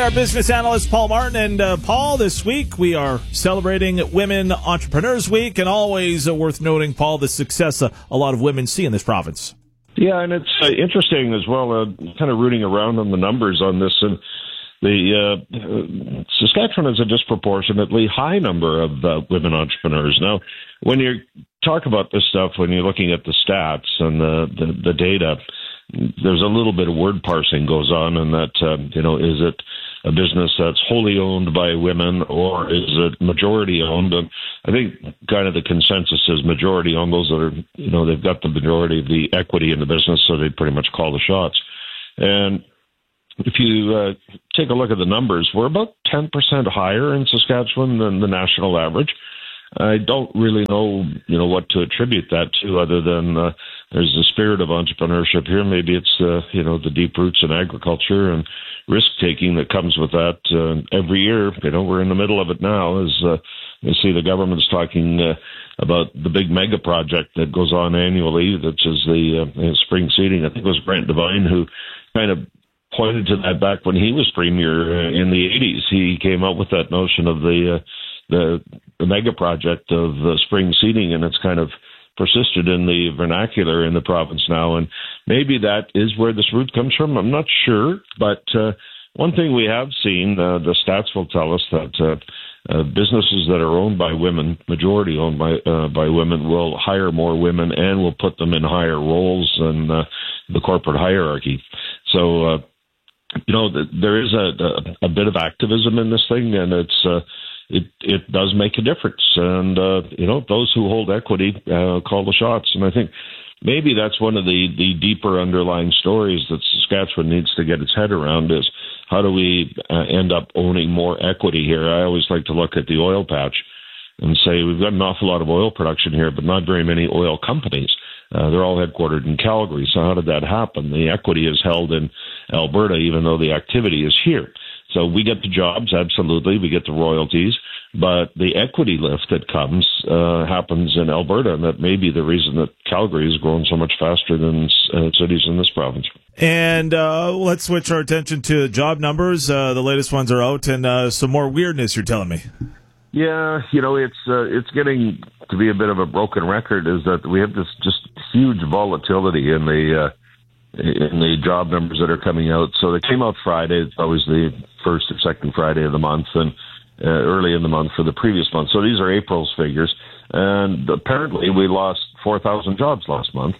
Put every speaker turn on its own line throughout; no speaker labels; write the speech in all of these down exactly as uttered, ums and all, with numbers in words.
by our business analyst, Paul Martin. And uh, Paul, this week we are celebrating Women Entrepreneurs Week, and always uh, worth noting, Paul, the success uh, a lot of women see in this province.
Yeah, and it's uh, interesting as well, uh, kind of rooting around on the numbers on this. And the uh, uh, Saskatchewan has a disproportionately high number of uh, women entrepreneurs. Now, when you talk about this stuff, when you're looking at the stats and the, the, the data, there's a little bit of word parsing goes on, and that, um, you know, is it a business that's wholly owned by women, or is it majority owned? And I think kind of the consensus is majority owned. Those that are, you know, they've got the majority of the equity in the business, so they pretty much call the shots. And if you uh, take a look at the numbers, we're about ten percent higher in Saskatchewan than the national average. I don't really know, you know, what to attribute that to, other than uh, there's the spirit of entrepreneurship here. Maybe it's, uh, you know, the deep roots in agriculture and risk-taking that comes with that. Uh, every year, you know, we're in the middle of it now, as uh, you see the government's talking uh, about the big mega project that goes on annually, which is the uh, spring seeding. I think it was Brent Devine who kind of pointed to that back when he was premier uh, in the eighties. He came up with that notion of the uh, the, the mega project of uh, spring seeding, and it's kind of persisted in the vernacular in the province now. And maybe that is where this root comes from. I'm not sure, but uh, one thing we have seen, uh, the stats will tell us that uh, uh, businesses that are owned by women, majority owned by uh, by women, will hire more women and will put them in higher roles in uh, the corporate hierarchy. So, uh, you know, there is a, a, a bit of activism in this thing, and it's uh, it it does make a difference. And uh, you know, those who hold equity uh, call the shots. And I think maybe that's one of the, the deeper underlying stories that Saskatchewan needs to get its head around, is how do we uh, end up owning more equity here? I always like to look at the oil patch and say we've got an awful lot of oil production here, but not very many oil companies. Uh, they're all headquartered in Calgary. So how did that happen? The equity is held in Alberta, even though the activity is here. So we get the jobs, absolutely. We get the royalties. But the equity lift that comes uh, happens in Alberta, and that may be the reason that Calgary is growing so much faster than uh, cities in this province.
And uh, let's switch our attention to job numbers. Uh, the latest ones are out, and uh, some more weirdness, you're telling me.
Yeah, you know, it's uh, it's getting to be a bit of a broken record, is that we have this just huge volatility in the uh, in the job numbers that are coming out. So they came out Friday. It's always the first or second Friday of the month, and uh, early in the month for the previous month. So these are April's figures. And apparently we lost four thousand jobs last month.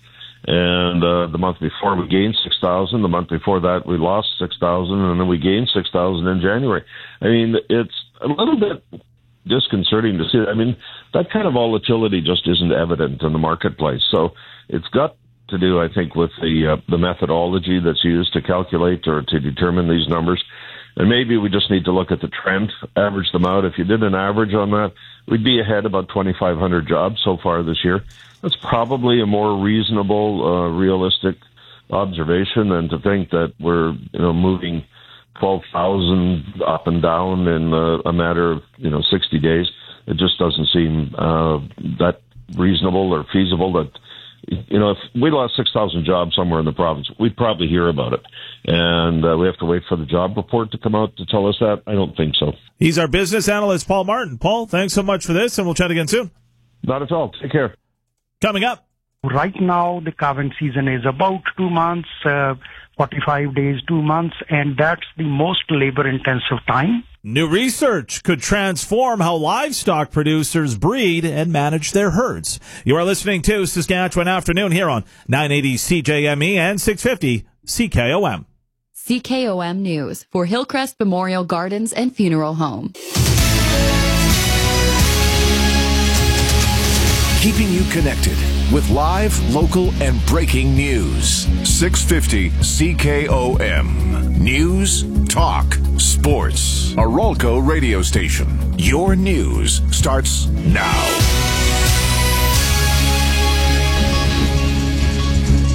And uh, the month before we gained six thousand. The month before that we lost six thousand, and then we gained six thousand in January. I mean, it's a little bit disconcerting to see. I mean, that kind of volatility just isn't evident in the marketplace. So it's got to do, I think, with the uh, the methodology that's used to calculate or to determine these numbers. And maybe we just need to look at the trend, average them out. If you did an average on that, we'd be ahead about twenty-five hundred jobs so far this year. That's probably a more reasonable, uh, realistic observation than to think that we're, you know, moving twelve thousand up and down in uh, a matter of, you know, sixty days. It just doesn't seem uh, that reasonable or feasible. That, you know, if we lost six thousand jobs somewhere in the province, we'd probably hear about it. And uh, we have to wait for the job report to come out to tell us that? I don't think so.
He's our business analyst, Paul Martin. Paul, thanks so much for this, and we'll chat again soon.
Not at all. Take care.
Coming up.
Right now, the calving season is about two months, uh, forty-five days, two months, and that's the most labor-intensive time.
New research could transform how livestock producers breed and manage their herds. You are listening to Saskatchewan Afternoon here on nine eighty C J M E and six fifty C K O M.
C K O M News for Hillcrest Memorial Gardens and Funeral Home.
Keeping you connected with live, local, and breaking news. six fifty C K O M. News, talk, sports. A Rolco radio station. Your news starts now.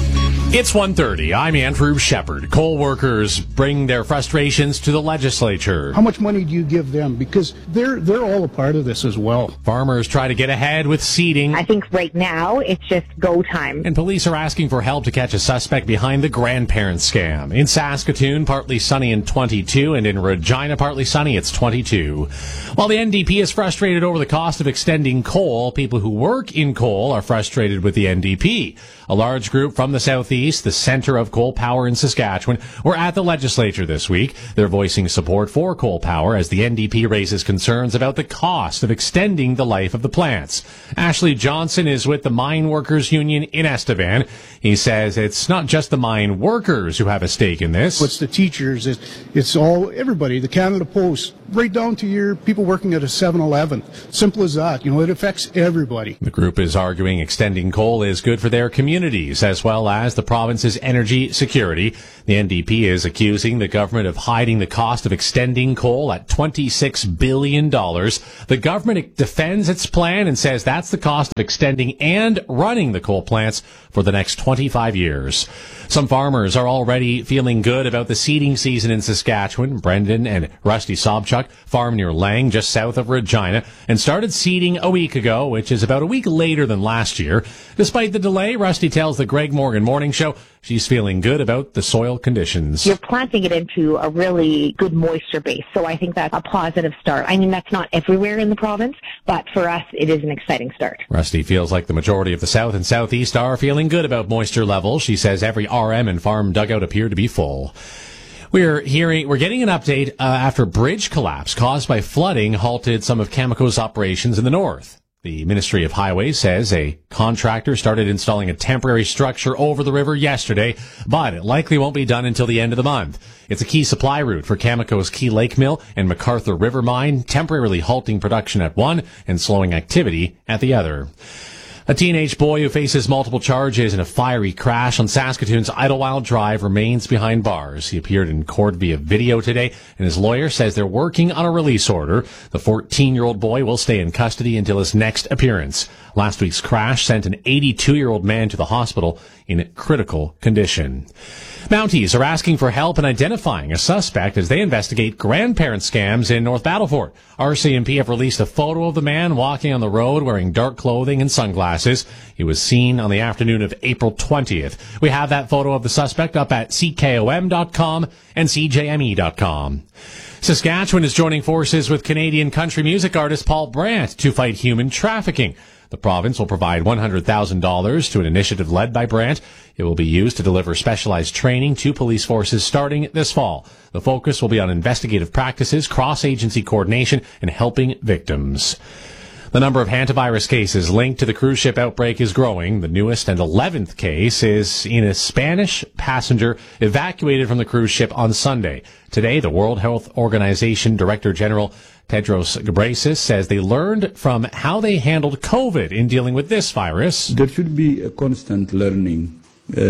It's one thirty. I'm Andrew Shepard. Coal workers bring their frustrations to the legislature.
How much money do you give them? Because they're they're all a part of this as well.
Farmers try to get ahead with seeding.
I think right now it's just go time.
And police are asking for help to catch a suspect behind the grandparent scam. In Saskatoon, partly sunny and twenty-two, and in Regina, partly sunny, it's twenty-two. While the N D P is frustrated over the cost of extending coal, people who work in coal are frustrated with the N D P. A large group from the southeast, the center of coal power in Saskatchewan, were at the legislature this week. They're voicing support for coal power as the N D P raises concerns about the cost of extending the life of the plants. Ashley Johnson is with the Mine Workers Union in Estevan. He says it's not just the mine workers who have a stake in this.
It's the teachers, it's, it's all, everybody, the Canada Post, right down to your people working at a seven eleven. Simple as that. You know, it affects everybody.
The group is arguing extending coal is good for their communities as well as the province's energy security. The N D P is accusing the government of hiding the cost of extending coal at twenty-six billion dollars. The government defends its plan and says that's the cost of extending and running the coal plants for the next twenty-five years. Some farmers are already feeling good about the seeding season in Saskatchewan. Brendan and Rusty Sobchuk farm near Lang, just south of Regina, and started seeding a week ago, which is about a week later than last year. Despite the delay, Rusty tells the Greg Morgan Morning Show she's feeling good about the soil conditions.
You're planting it into a really good moisture base, so I think that's a positive start. I mean, that's not everywhere in the province, but for us, it is an exciting start.
Rusty feels like the majority of the south and southeast are feeling good about moisture levels. She says every R M and farm dugout appear to be full. We're hearing, we're getting an update uh, after bridge collapse caused by flooding halted some of Cameco's operations in the north. The Ministry of Highways says a contractor started installing a temporary structure over the river yesterday, but it likely won't be done until the end of the month. It's a key supply route for Cameco's Key Lake Mill and MacArthur River Mine, temporarily halting production at one and slowing activity at the other. A teenage boy who faces multiple charges in a fiery crash on Saskatoon's Idlewild Drive remains behind bars. He appeared in court via video today, and his lawyer says they're working on a release order. The fourteen-year-old boy will stay in custody until his next appearance. Last week's crash sent an eighty-two-year-old man to the hospital in critical condition. Mounties are asking for help in identifying a suspect as they investigate grandparent scams in North Battleford. R C M P have released a photo of the man walking on the road wearing dark clothing and sunglasses. He was seen on the afternoon of April twentieth. We have that photo of the suspect up at C K O M dot com and C J M E dot com. Saskatchewan is joining forces with Canadian country music artist Paul Brandt to fight human trafficking. The province will provide one hundred thousand dollars to an initiative led by Brandt. It will be used to deliver specialized training to police forces starting this fall. The focus will be on investigative practices, cross-agency coordination, and helping victims. The number of hantavirus cases linked to the cruise ship outbreak is growing. The newest and eleventh case is in a Spanish passenger evacuated from the cruise ship on Sunday. Today, the World Health Organization Director General Tedros Ghebreyesus says they learned from how they handled COVID in dealing with this virus.
There should be a constant learning,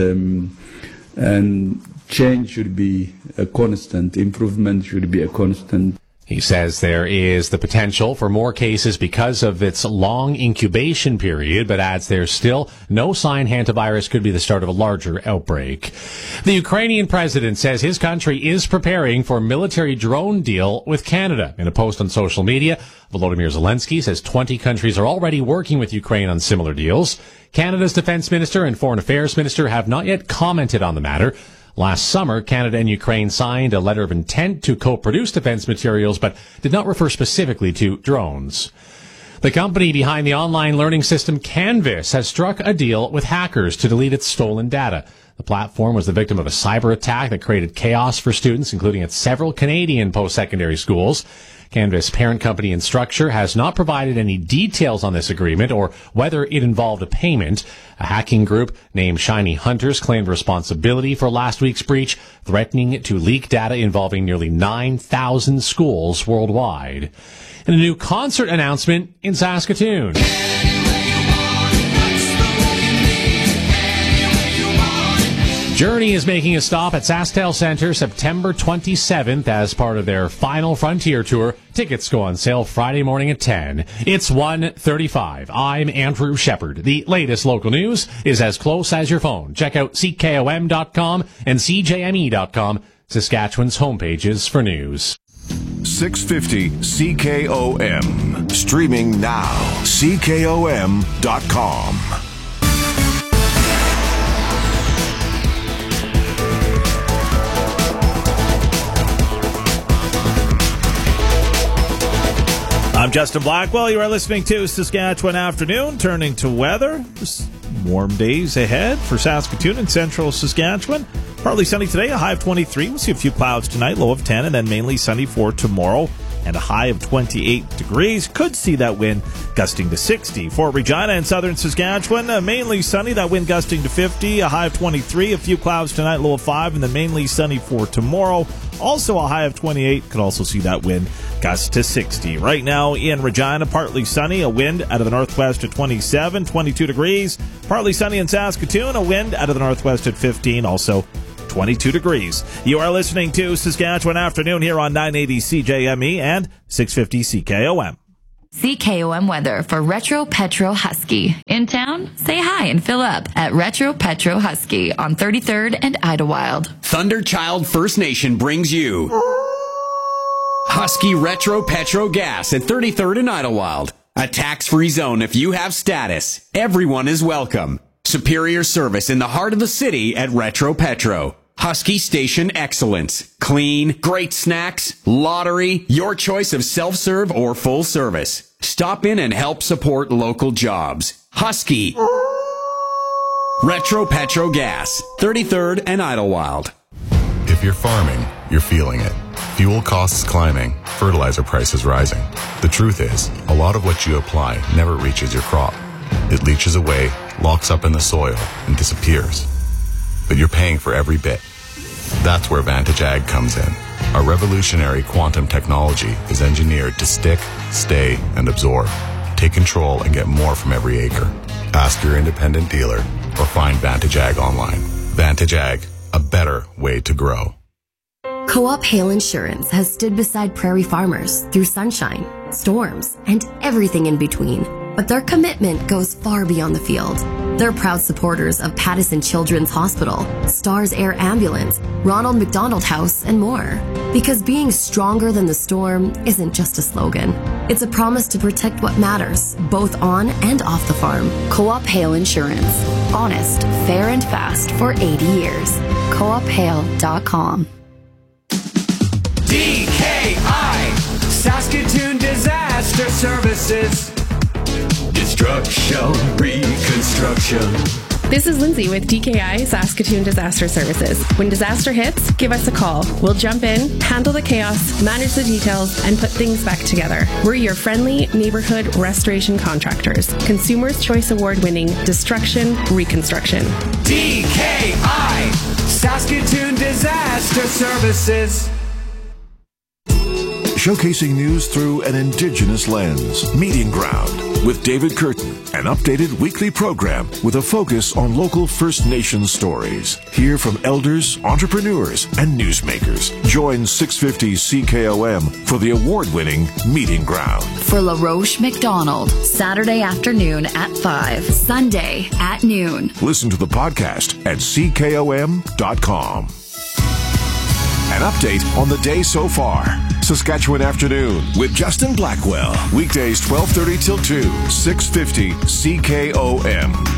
um, and change should be a constant, improvement should be a constant.
He says there is the potential for more cases because of its long incubation period, but adds there's still no sign hantavirus could be the start of a larger outbreak. The Ukrainian president says his country is preparing for a military drone deal with Canada. In a post on social media, Volodymyr Zelensky says twenty countries are already working with Ukraine on similar deals. Canada's defense minister and foreign affairs minister have not yet commented on the matter. Last summer, Canada and Ukraine signed a letter of intent to co-produce defense materials, but did not refer specifically to drones. The company behind the online learning system Canvas has struck a deal with hackers to delete its stolen data. The platform was the victim of a cyber attack that created chaos for students, including at several Canadian post-secondary schools. Canvas parent company Instructure has not provided any details on this agreement or whether it involved a payment. A hacking group named Shiny Hunters claimed responsibility for last week's breach, threatening to leak data involving nearly nine thousand schools worldwide. And a new concert announcement in Saskatoon. Journey is making a stop at SaskTel Center September twenty-seventh as part of their final Frontier Tour. Tickets go on sale Friday morning at ten. It's one thirty-five. I'm Andrew Shepard. The latest local news is as close as your phone. Check out C K O M dot com and C J M E dot com, Saskatchewan's homepages for news.
six fifty C K O M. Streaming now. C K O M dot com.
I'm Justin Blackwell. You are listening to Saskatchewan Afternoon. Turning to weather. Just warm days ahead for Saskatoon and central Saskatchewan. Partly sunny today, a high of twenty-three. We'll see a few clouds tonight, low of ten, and then mainly sunny for tomorrow. And a high of twenty-eight degrees. Could see that wind gusting to sixty. For Regina and southern Saskatchewan, uh, mainly sunny, that wind gusting to fifty. A high of twenty-three. A few clouds tonight, low of five, and then mainly sunny for tomorrow. Also a high of twenty-eight. Could also see that wind gust to sixty. Right now in Regina, partly sunny, a wind out of the northwest at twenty-seven, twenty-two degrees. Partly sunny in Saskatoon, a wind out of the northwest at fifteen, also twenty-two degrees. You are listening to Saskatchewan Afternoon here on nine eighty C J M E and six fifty C K O M.
C K O M weather for Retro Petro Husky. In town, say hi and fill up at Retro Petro Husky on thirty-third and Idlewild.
Thunderchild First Nation brings you Husky Retro Petro Gas at thirty-third and Idlewild. A tax-free zone if you have status. Everyone is welcome. Superior service in the heart of the city at Retro Petro. Husky Station excellence. Clean, great snacks, lottery, your choice of self-serve or full service. Stop in and help support local jobs. Husky. Retro Petro Gas. thirty-third and Idlewild.
If you're farming, you're feeling it. Fuel costs climbing, fertilizer prices rising. The truth is, a lot of what you apply never reaches your crop. It leaches away, locks up in the soil, and disappears. But you're paying for every bit. That's where Vantage Ag comes in. Our revolutionary quantum technology is engineered to stick, stay, and absorb. Take control and get more from every acre. Ask your independent dealer or find Vantage Ag online. Vantage Ag, a better way to grow.
Co-op Hail Insurance has stood beside prairie farmers through sunshine, storms, and everything in between. But their commitment goes far beyond the field. They're proud supporters of Pattison Children's Hospital, Stars Air Ambulance, Ronald McDonald House, and more. Because being stronger than the storm isn't just a slogan. It's a promise to protect what matters, both on and off the farm.
Co-op Hail Insurance. Honest, fair, and fast for eighty years. co op hail dot com.
D K I, Saskatoon Disaster Services. Destruction, reconstruction.
This is Lindsay with D K I Saskatoon Disaster Services. When disaster hits, give us a call. We'll jump in, handle the chaos, manage the details, and put things back together. We're your friendly neighborhood restoration contractors. Consumers' Choice Award-winning Destruction, Reconstruction.
D K I, Saskatoon Disaster Services.
Showcasing news through an Indigenous lens. Meeting Ground with David Curtin, an updated weekly program with a focus on local First Nations stories. Hear from elders, entrepreneurs, and newsmakers. Join six fifty C K O M for the award-winning Meeting Ground.
For LaRoche McDonald, Saturday afternoon at five, Sunday at noon.
Listen to the podcast at C K O M dot com. An update on the day so far. Saskatchewan Afternoon with Justin Blackwell. Weekdays twelve thirty till two, six fifty C K O M.